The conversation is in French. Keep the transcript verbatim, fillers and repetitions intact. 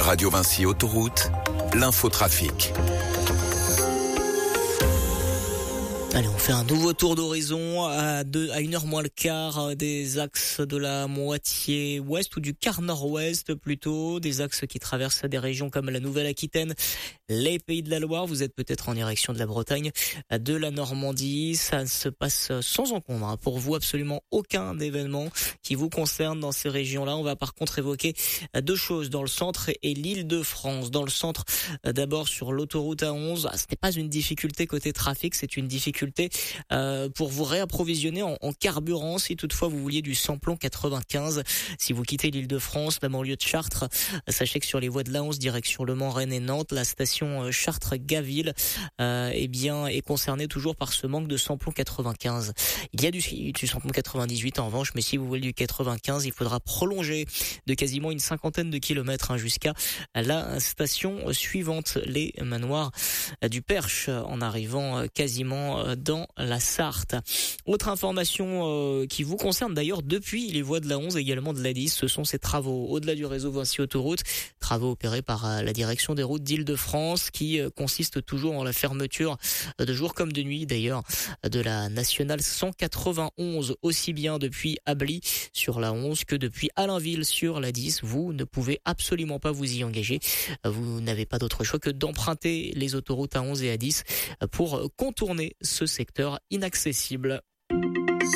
Radio Vinci Autoroute, l'infotrafic. Allez, on fait un nouveau tour d'horizon à deux, à une heure moins le quart des axes de la moitié ouest ou du quart nord-ouest plutôt, des axes qui traversent des régions comme la Nouvelle-Aquitaine, les Pays de la Loire. Vous êtes peut-être en direction de la Bretagne, de la Normandie. Ça se passe sans encombre. Pour vous, absolument aucun événement qui vous concerne dans ces régions-là. On va par contre évoquer deux choses dans le centre et l'Île-de-France. Dans le centre, d'abord sur l'autoroute A onze, ce n'est pas une difficulté côté trafic, c'est une difficulté Euh, pour vous réapprovisionner en, en carburant si toutefois vous vouliez du samplon quatre-vingt-quinze. Si vous quittez l'Île-de-France, la banlieue de Chartres, sachez que sur les voies de l'A onze direction Le Mans, Rennes et Nantes, la station Chartres-Gaville euh, eh bien, est concernée toujours par ce manque de samplon quatre-vingt-quinze. Il y a du, du samplon quatre-vingt-dix-huit en revanche, mais si vous voulez du quatre-vingt-quinze, il faudra prolonger de quasiment une cinquantaine de kilomètres hein, jusqu'à la station suivante, les manoirs du Perche, en arrivant quasiment dans la Sarthe. Autre information euh, qui vous concerne d'ailleurs depuis les voies de l'A onze, également de l'A dix, ce sont ces travaux au-delà du réseau Vinci Autoroute, travaux opérés par euh, la direction des routes d'Île-de-France qui euh, consistent toujours en la fermeture euh, de jour comme de nuit d'ailleurs de la nationale cent quatre-vingt-onze, aussi bien depuis Ably sur l'A onze que depuis Allainville sur l'A dix. Vous ne pouvez absolument pas vous y engager. Vous n'avez pas d'autre choix que d'emprunter les autoroutes A onze et A dix pour contourner ce secteur inaccessible.